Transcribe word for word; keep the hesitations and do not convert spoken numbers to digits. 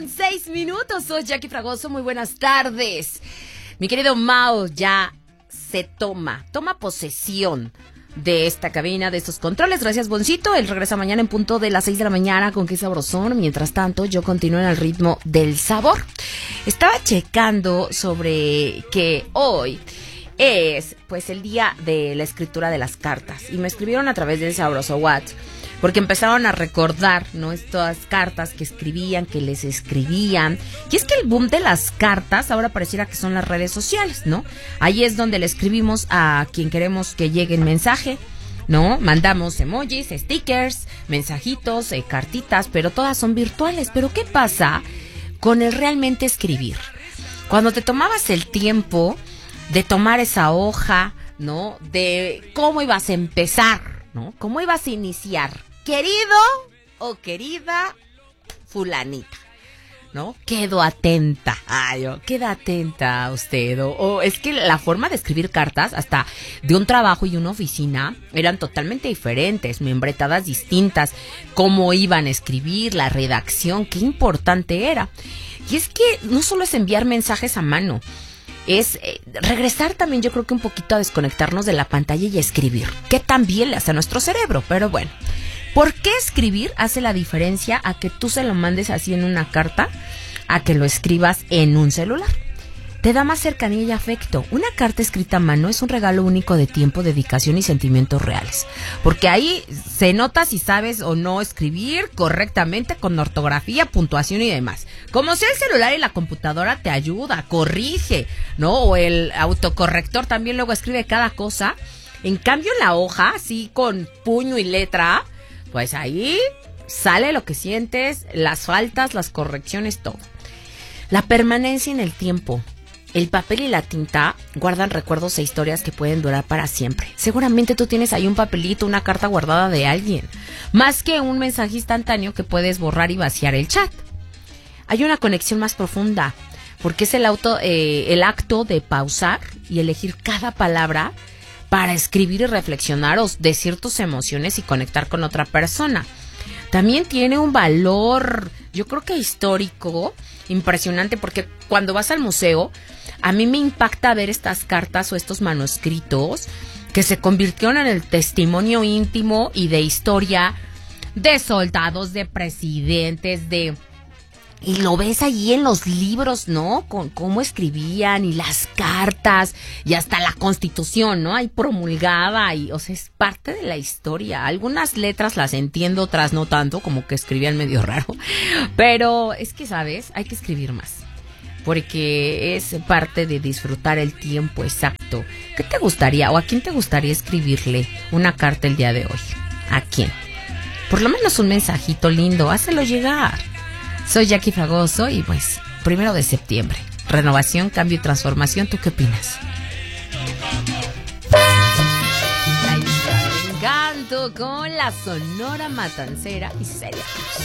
con seis minutos. Soy Jackie Fragoso, muy buenas tardes. Mi querido Mao ya se toma, toma posesión de esta cabina, de estos controles. Gracias, Boncito. Él regresa mañana en punto de las seis de la mañana con Qué Sabrosón. Mientras tanto, yo continúo en el ritmo del sabor. Estaba checando sobre que hoy es pues el día de la escritura de las cartas y me escribieron a través del Sabroso WhatsApp porque empezaron a recordar, ¿no?, estas cartas que escribían, que les escribían. Y es que el boom de las cartas ahora pareciera que son las redes sociales, ¿no? Ahí es donde le escribimos a quien queremos que llegue el mensaje, ¿no? Mandamos emojis, stickers, mensajitos, eh, cartitas, pero todas son virtuales. Pero ¿qué pasa con el realmente escribir? Cuando te tomabas el tiempo de tomar esa hoja, ¿no?, de cómo ibas a empezar, ¿no?, cómo ibas a iniciar, querido o querida fulanita, ¿no? Quedo atenta. Ay, oh, queda atenta a usted. O, o es que la forma de escribir cartas, hasta de un trabajo y una oficina, eran totalmente diferentes, membretadas distintas. Cómo iban a escribir, la redacción, qué importante era. Y es que no solo es enviar mensajes a mano, es eh, regresar también, yo creo que un poquito a desconectarnos de la pantalla y escribir, que también le hace a nuestro cerebro. Pero bueno, ¿por qué escribir hace la diferencia a que tú se lo mandes así en una carta, a que lo escribas en un celular? Te da más cercanía y afecto. Una carta escrita a mano es un regalo único de tiempo, dedicación y sentimientos reales. Porque ahí se nota si sabes o no escribir correctamente, con ortografía, puntuación y demás. Como sea, el celular y la computadora te ayuda, corrige, ¿no? O el autocorrector también luego escribe cada cosa. En cambio, la hoja, así con puño y letra, pues ahí sale lo que sientes, las faltas, las correcciones, todo. La permanencia en el tiempo. El papel y la tinta guardan recuerdos e historias que pueden durar para siempre. Seguramente tú tienes ahí un papelito, una carta guardada de alguien, más que un mensaje instantáneo que puedes borrar y vaciar el chat. Hay una conexión más profunda, porque es el, auto, eh, el acto de pausar y elegir cada palabra para escribir y reflexionar o decir tus emociones y conectar con otra persona. También tiene un valor, yo creo que histórico, impresionante, porque cuando vas al museo, a mí me impacta ver estas cartas o estos manuscritos que se convirtieron en el testimonio íntimo y de historia de soldados, de presidentes, de... Y lo ves allí en los libros, ¿no? Con cómo escribían y las cartas y hasta la Constitución, ¿no? Ahí promulgada y, o sea, es parte de la historia. Algunas letras las entiendo, otras no tanto, como que escribían medio raro. Pero es que, ¿sabes? Hay que escribir más, porque es parte de disfrutar el tiempo exacto. ¿Qué te gustaría o a quién te gustaría escribirle una carta el día de hoy? ¿A quién? Por lo menos un mensajito lindo, hácelo llegar. Soy Jackie Fragoso y pues, primero de septiembre, renovación, cambio y transformación. ¿Tú qué opinas? Ahí está, Encanto con la Sonora Matancera y Celia Cruz.